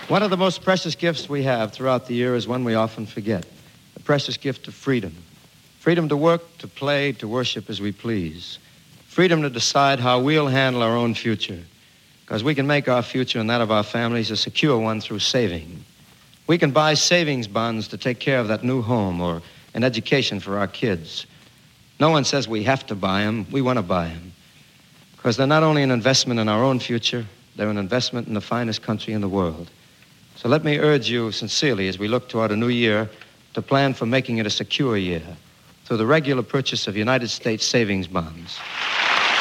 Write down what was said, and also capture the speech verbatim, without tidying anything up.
One of the most precious gifts we have throughout the year is one we often forget, the precious gift of freedom. Freedom to work, to play, to worship as we please. Freedom to decide how we'll handle our own future, because we can make our future and that of our families a secure one through saving. We can buy savings bonds to take care of that new home or an education for our kids. No one says we have to buy them. We want to buy them, because they're not only an investment in our own future, they're an investment in the finest country in the world. So let me urge you sincerely as we look toward a new year to plan for making it a secure year through the regular purchase of United States savings bonds.